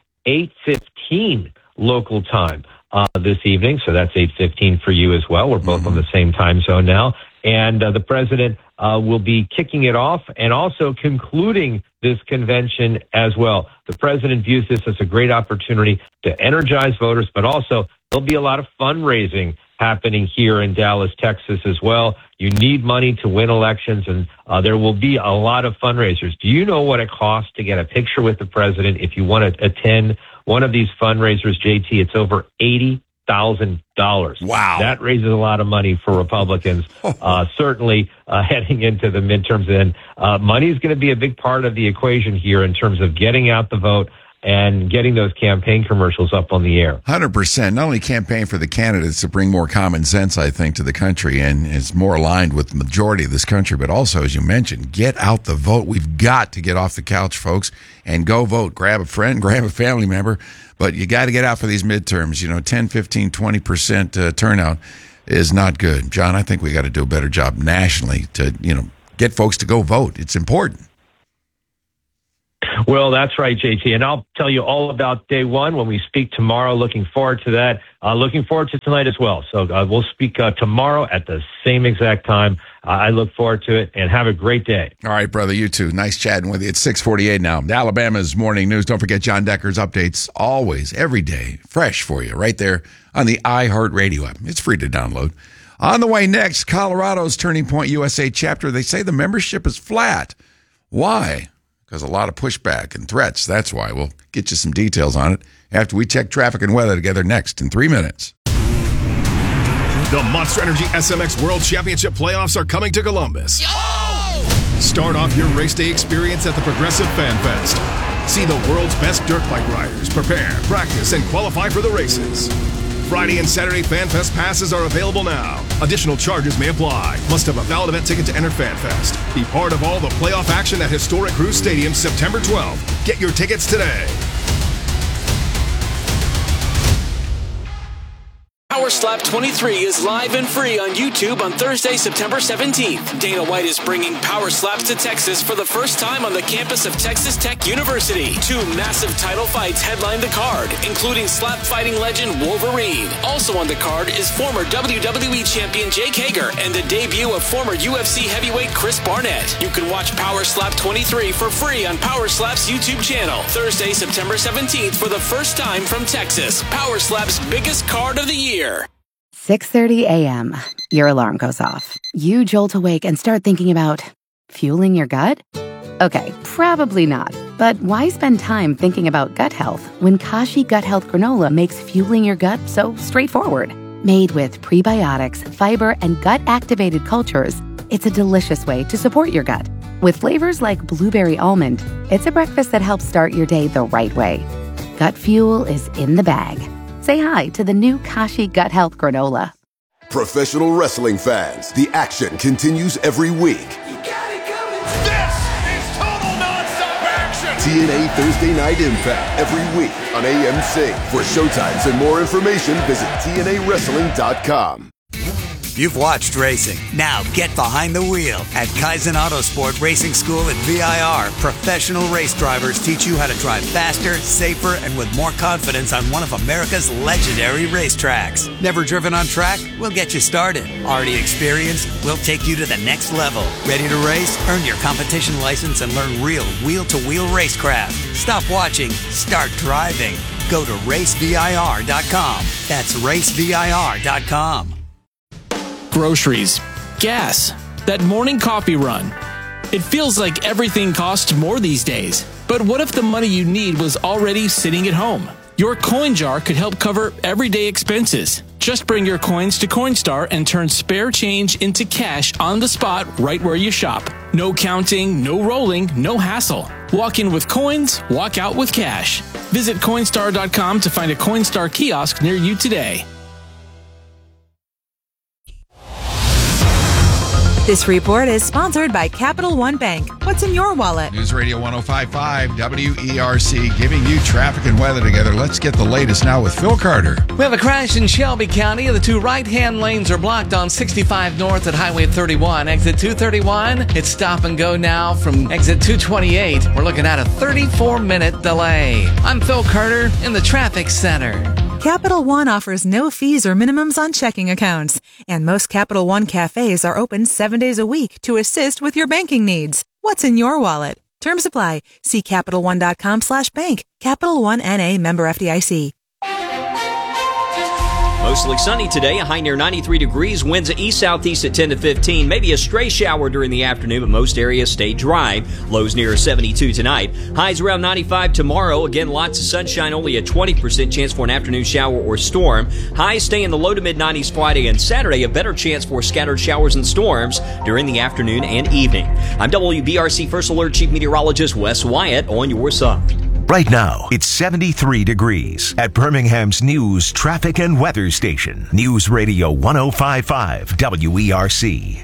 Speaker 8: 8:15 local time this evening, so that's 8:15 for you as well. We're both on the same time zone now. And the president will be kicking it off and also concluding this convention as well. The president views this as a great opportunity to energize voters, but also there'll be a lot of fundraising happening here in Dallas, Texas as well. You need money to win elections, and there will be a lot of fundraisers. Do you know what it costs to get a picture with the president if you want to attend one of these fundraisers, JT? It's over $80,000.
Speaker 3: Wow.
Speaker 8: That raises a lot of money for Republicans, certainly heading into the midterms. And money is going to be a big part of the equation here in terms of getting out the vote, and getting those campaign commercials up on the air.
Speaker 3: 100%. Not only campaign for the candidates to bring more common sense, I think, to the country and is more aligned with the majority of this country, but also, as you mentioned, get out the vote. We've got to get off the couch, folks, and go vote. Grab a friend, grab a family member, but you got to get out for these midterms. 10, 15, 20% turnout is not good. John, I think we got to do a better job nationally to, get folks to go vote. It's important.
Speaker 8: Well, that's right, JT. And I'll tell you all about day one when we speak tomorrow. Looking forward to that. Looking forward to tonight as well. So we'll speak tomorrow at the same exact time. I look forward to it, and have a great day.
Speaker 3: All right, brother, you too. Nice chatting with you. It's 6:48 now. Alabama's Morning News. Don't forget John Decker's updates always, every day, fresh for you right there on the iHeartRadio app. It's free to download. On the way next, Colorado's Turning Point USA chapter. They say the membership is flat. Why? Because a lot of pushback and threats. That's why. We'll get you some details on it after we check traffic and weather together next in 3 minutes.
Speaker 10: The Monster Energy SMX World Championship playoffs are coming to Columbus. Start off your race day experience at the Progressive Fan Fest. See the world's best dirt bike riders prepare, practice, and qualify for the races. Friday and Saturday Fan Fest passes are available now. Additional charges may apply. Must have a valid event ticket to enter Fan Fest. Be part of all the playoff action at historic Cruz Stadium September 12th. Get your tickets today.
Speaker 11: Power Slap 23 is live and free on YouTube on Thursday, September 17th. Dana White is bringing Power Slaps to Texas for the first time on the campus of Texas Tech University. 2 massive title fights headline the card, including slap fighting legend Wolverine. Also on the card is former WWE champion Jake Hager and the debut of former UFC heavyweight Chris Barnett. You can watch Power Slap 23 for free on Power Slap's YouTube channel. Thursday, September 17th for the first time from Texas. Power Slap's biggest card of the year.
Speaker 12: 6:30 a.m. Your alarm goes off. You jolt awake and start thinking about fueling your gut? Okay, probably not. But why spend time thinking about gut health when Kashi Gut Health Granola makes fueling your gut so straightforward? Made with prebiotics, fiber, and gut-activated cultures, it's a delicious way to support your gut. With flavors like blueberry almond, it's a breakfast that helps start your day the right way. Gut fuel is in the bag. Say hi to the new Kashi Gut Health Granola.
Speaker 13: Professional wrestling fans, the action continues every week.
Speaker 14: This is total nonstop action!
Speaker 13: TNA Thursday Night Impact every week on AMC. For showtimes and more information, visit TNAWrestling.com.
Speaker 15: You've watched racing. Now get behind the wheel. At Kaizen Autosport Racing School at VIR, professional race drivers teach you how to drive faster, safer, and with more confidence on one of America's legendary racetracks. Never driven on track? We'll get you started. Already experienced? We'll take you to the next level. Ready to race? Earn your competition license and learn real wheel-to-wheel racecraft. Stop watching. Start driving. Go to racevir.com. That's racevir.com.
Speaker 9: Groceries, gas, that morning coffee run. It feels like everything costs more these days. But what if the money you need was already sitting at home? Your coin jar could help cover everyday expenses. Just bring your coins to Coinstar and turn spare change into cash on the spot right where you shop. No counting, no rolling, no hassle. Walk in with coins, walk out with cash. Visit Coinstar.com to find a Coinstar kiosk near you today.
Speaker 2: This report is sponsored by Capital One Bank. What's in your wallet?
Speaker 3: News Radio 105.5 WERC giving you traffic and weather together. Let's get the latest now with Phil Carter.
Speaker 4: We have a crash in Shelby County. The 2 right-hand lanes are blocked on 65 North at Highway 31. Exit 231, it's stop and go now from exit 228. We're looking at a 34-minute delay. I'm Phil Carter in the traffic center.
Speaker 2: Capital One offers no fees or minimums on checking accounts, and most Capital One cafes are open 7 days a week to assist with your banking needs. What's in your wallet? Terms apply. See CapitalOne.com/bank. Capital One N.A. member FDIC.
Speaker 6: Mostly sunny today, a high near 93 degrees, winds east-southeast at 10 to 15, maybe a stray shower during the afternoon, but most areas stay dry. Lows near 72 tonight. Highs around 95 tomorrow. Again, lots of sunshine, only a 20% chance for an afternoon shower or storm. Highs stay in the low to mid-90s Friday and Saturday, a better chance for scattered showers and storms during the afternoon and evening. I'm WBRC First Alert Chief Meteorologist Wes Wyatt on your side.
Speaker 7: Right now, it's 73 degrees at Birmingham's news, traffic, and weather station. News Radio 105.5 WERC.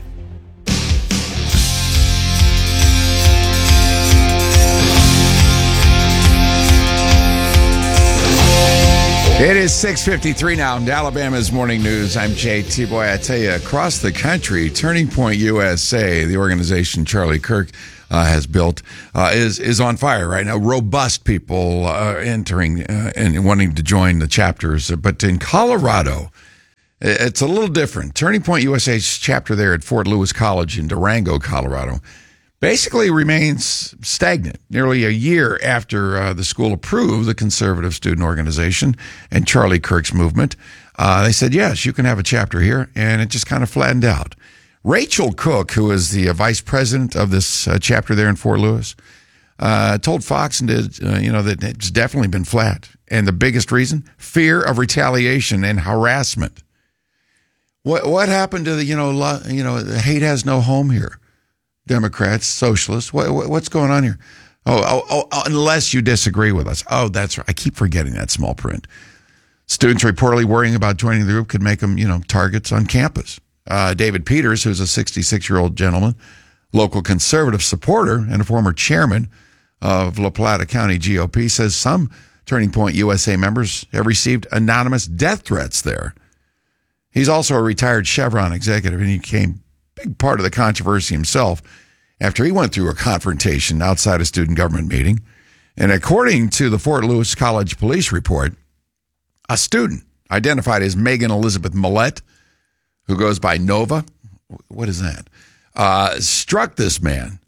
Speaker 3: It is 6:53 now in Alabama's Morning News. I'm JT. Boy, I tell you, across the country, Turning Point USA, the organization Charlie Kirk has built, is on fire right now. Robust people entering and wanting to join the chapters. But in Colorado, it's a little different. Turning Point USA's chapter there at Fort Lewis College in Durango, Colorado, basically remains stagnant nearly a year after the school approved the conservative student organization and Charlie Kirk's movement. They said, yes, you can have a chapter here, and it just kind of flattened out. Rachel Cook, who is the vice president of this chapter there in Fort Lewis, told Fox and that it's definitely been flat. And the biggest reason? Fear of retaliation and harassment. What happened to the hate has no home here? Democrats, socialists, what's going on here? Oh, unless you disagree with us. Oh, that's right. I keep forgetting that small print. Students reportedly worrying about joining the group could make them, targets on campus. David Peters, who's a 66-year-old gentleman, local conservative supporter and a former chairman of La Plata County GOP, says some Turning Point USA members have received anonymous death threats there. He's also a retired Chevron executive, and he became big part of the controversy himself after he went through a confrontation outside a student government meeting. And according to the Fort Lewis College police report, a student identified as Megan Elizabeth Millette, who goes by Nova, what is that, struck this man,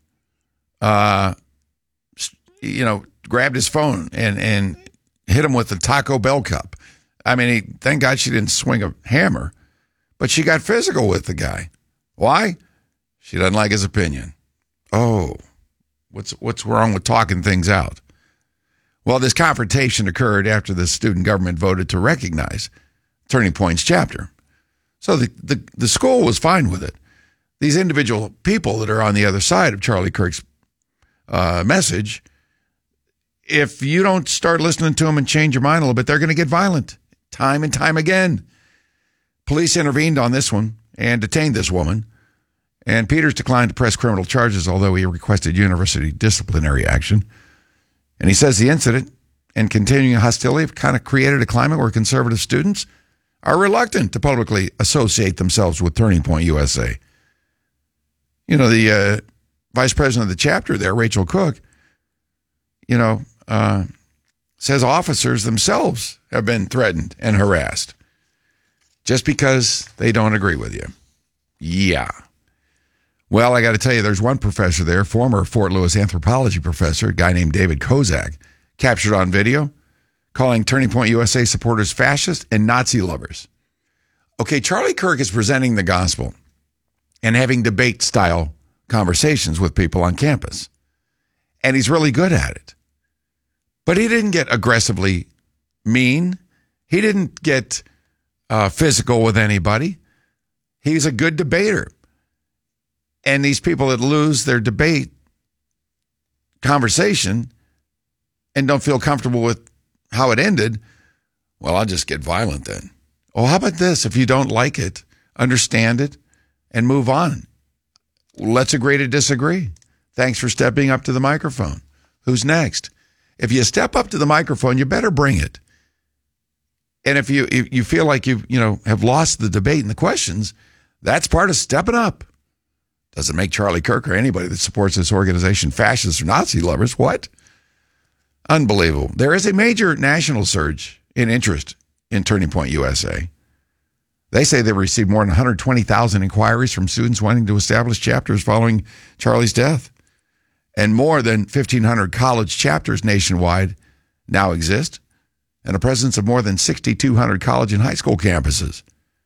Speaker 3: grabbed his phone and hit him with a Taco Bell cup. I mean, thank God she didn't swing a hammer, but she got physical with the guy. Why? She doesn't like his opinion. Oh, what's wrong with talking things out? Well, this confrontation occurred after the student government voted to recognize Turning Point's chapter. So the school was fine with it. These individual people that are on the other side of Charlie Kirk's message, if you don't start listening to them and change your mind a little bit, they're going to get violent time and time again. Police intervened on this one and detained this woman. And Peters declined to press criminal charges, although he requested university disciplinary action. And he says the incident and continuing hostility have kind of created a climate where conservative students are reluctant to publicly associate themselves with Turning Point USA. The vice president of the chapter there, Rachel Cook, says officers themselves have been threatened and harassed just because they don't agree with you. Yeah. Well, I got to tell you, there's one professor there, former Fort Lewis anthropology professor, a guy named David Kozak, captured on video, calling Turning Point USA supporters fascist and Nazi lovers. Okay, Charlie Kirk is presenting the gospel and having debate-style conversations with people on campus. And he's really good at it. But he didn't get aggressively mean. He didn't get physical with anybody. He's a good debater. And these people that lose their debate conversation and don't feel comfortable with how it ended, well, I'll just get violent then. Oh, how about this? If you don't like it, understand it, and move on. Let's agree to disagree. Thanks for stepping up to the microphone. Who's next? If you step up to the microphone, you better bring it. And if you feel like you have lost the debate and the questions, that's part of stepping up. Doesn't make Charlie Kirk or anybody that supports this organization fascists or Nazi lovers. What? Unbelievable. There is a major national surge in interest in Turning Point USA. They say they received more than 120,000 inquiries from students wanting to establish chapters following Charlie's death. And more than 1,500 college chapters nationwide now exist, and a presence of more than 6,200 college and high school campuses.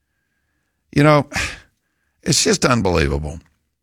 Speaker 3: It's just unbelievable.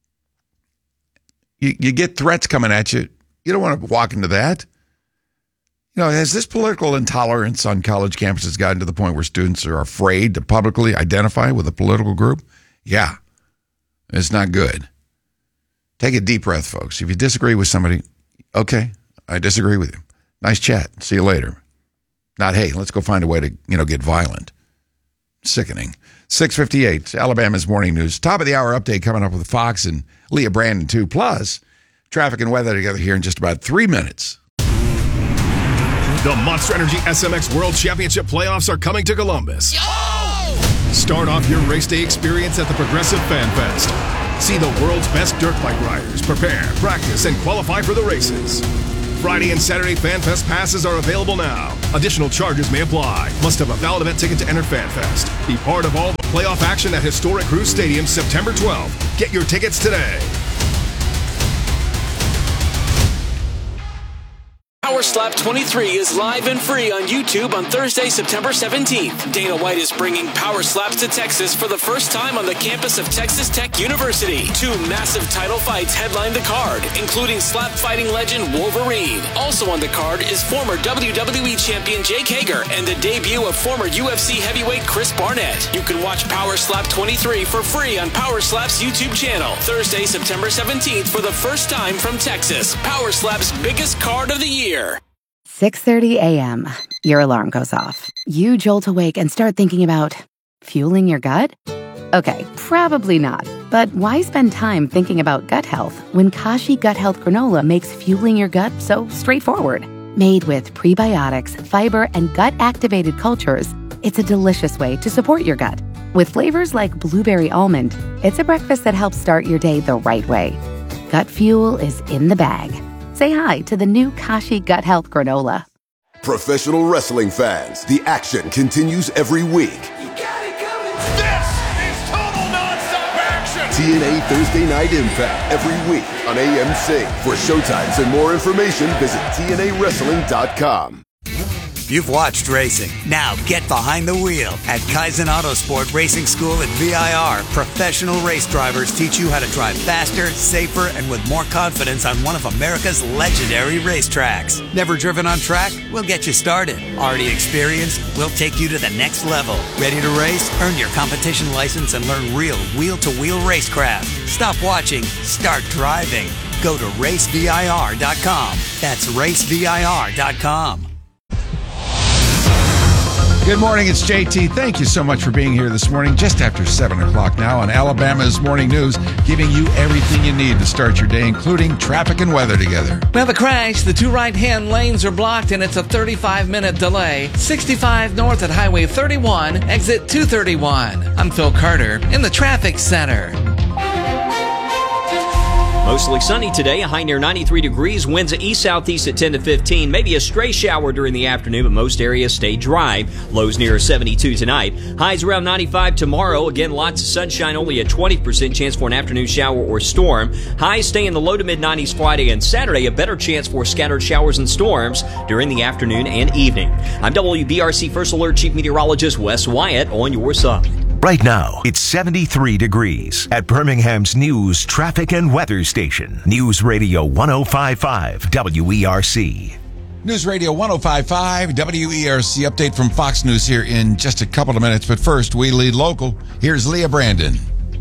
Speaker 3: You get threats coming at you. You don't want to walk into that. Has this political intolerance on college campuses gotten to the point where students are afraid to publicly identify with a political group? Yeah, it's not good. Take a deep breath, folks. If you disagree with somebody, okay, I disagree with you. Nice chat. See you later. Not, hey, let's go find a way to, get violent. Sickening. 6:58, Alabama's Morning News. Top of the hour update coming up with Fox and Leah Brandon, too. Plus, traffic and weather together here in just about 3 minutes.
Speaker 10: The Monster Energy SMX World Championship playoffs are coming to Columbus. Start off your race day experience at the Progressive Fan Fest. See the world's best dirt bike riders prepare, practice, and qualify for the races. Friday and Saturday Fan Fest passes are available now. Additional charges may apply. Must have a valid event ticket to enter Fan Fest. Be part of all the playoff action at historic Cruz Stadium September 12th. Get your tickets today.
Speaker 11: Power Slap 23 is live and free on YouTube on Thursday, September 17th. Dana White is bringing Power Slaps to Texas for the first time on the campus of Texas Tech University. 2 massive title fights headline the card, including slap fighting legend Wolverine. Also on the card is former WWE champion Jake Hager and the debut of former UFC heavyweight Chris Barnett. You can watch Power Slap 23 for free on Power Slap's YouTube channel. Thursday, September 17th for the first time from Texas. Power Slap's biggest card of the year.
Speaker 12: 6:30 a.m. Your alarm goes off. You jolt awake and start thinking about fueling your gut? Okay, probably not. But why spend time thinking about gut health when Kashi Gut Health Granola makes fueling your gut so straightforward? Made with prebiotics, fiber, and gut-activated cultures, it's a delicious way to support your gut. With flavors like blueberry almond, it's a breakfast that helps start your day the right way. Gut fuel is in the bag. Say hi to the new Kashi Gut Health Granola.
Speaker 13: Professional wrestling fans, the action continues every week.
Speaker 14: This is total nonstop action!
Speaker 13: TNA Thursday Night Impact every week on AMC. For showtimes and more information, visit TNAWrestling.com.
Speaker 15: You've watched racing. Now get behind the wheel. At Kaizen Autosport Racing School at VIR, professional race drivers teach you how to drive faster, safer, and with more confidence on one of America's legendary racetracks. Never driven on track? We'll get you started. Already experienced? We'll take you to the next level. Ready to race? Earn your competition license and learn real wheel-to-wheel racecraft. Stop watching. Start driving. Go to racevir.com. That's racevir.com.
Speaker 3: Good morning, it's JT. Thank you so much for being here this morning, just after 7 o'clock now on Alabama's Morning News, giving you everything you need to start your day, including traffic and weather together.
Speaker 4: We have a crash. The 2 right-hand lanes are blocked, and it's a 35-minute delay. 65 north at Highway 31, exit 231. I'm Phil Carter in the traffic center.
Speaker 6: Mostly sunny today, a high near 93 degrees, winds east-southeast at 10 to 15, maybe a stray shower during the afternoon, but most areas stay dry. Lows near 72 tonight. Highs around 95 tomorrow. Again, lots of sunshine, only a 20% chance for an afternoon shower or storm. Highs stay in the low to mid-90s Friday and Saturday, a better chance for scattered showers and storms during the afternoon and evening. I'm WBRC First Alert Chief Meteorologist Wes Wyatt on your side.
Speaker 7: Right now, it's 73 degrees at Birmingham's News Traffic and Weather Station. News Radio 105.5 WERC.
Speaker 3: News Radio 105.5 WERC update from Fox News here in just a couple of minutes. But first, we lead local. Here's Leah Brandon.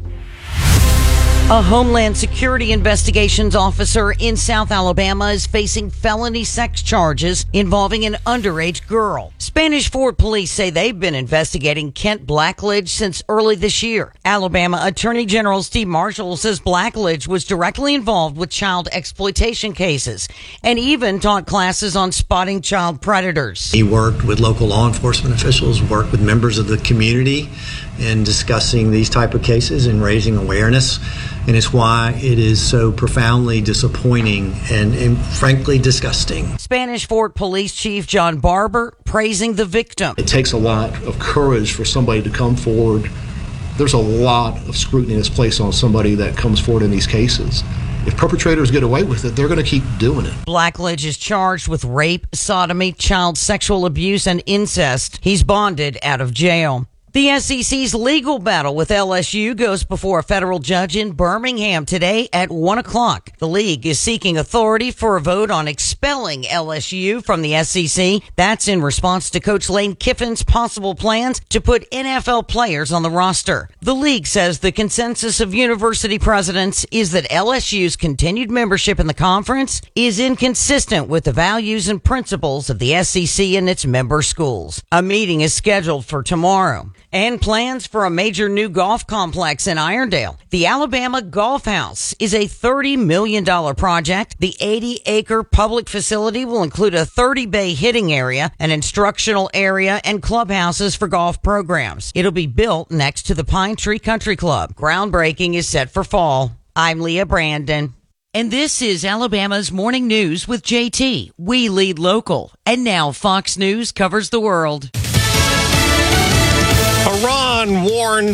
Speaker 16: A Homeland Security investigations officer in South Alabama is facing felony sex charges involving an underage girl. Spanish Fort police say they've been investigating Kent Blackledge since early this year. Alabama Attorney General Steve Marshall says Blackledge was directly involved with child exploitation cases and even taught classes on spotting child predators.
Speaker 17: He worked with local law enforcement officials, worked with members of the community in discussing these type of cases and raising awareness. And it's why it is so profoundly disappointing and frankly disgusting.
Speaker 16: Spanish Fort Police Chief John Barber praising the victim.
Speaker 18: It takes a lot of courage for somebody to come forward. There's a lot of scrutiny that's placed on somebody that comes forward in these cases. If perpetrators get away with it, they're going to keep doing it.
Speaker 16: Blackledge is charged with rape, sodomy, child sexual abuse, and incest. He's bonded out of jail. The SEC's legal battle with LSU goes before a federal judge in Birmingham today at 1 o'clock. The league is seeking authority for a vote on expelling LSU from the SEC. That's in response to Coach Lane Kiffin's possible plans to put NFL players on the roster. The league says the consensus of university presidents is that LSU's continued membership in the conference is inconsistent with the values and principles of the SEC and its member schools. A meeting is scheduled for tomorrow. And plans for a major new golf complex in Irondale. The Alabama Golf House is a $30 million project. The 80-acre public facility will include a 30-bay hitting area, an instructional area, and clubhouses for golf programs. It'll be built next to the Pine Tree Country Club. Groundbreaking is set for fall. I'm Leah Brandon. And this is Alabama's Morning News with JT. We lead local. And now Fox News covers the world.
Speaker 19: Iran warned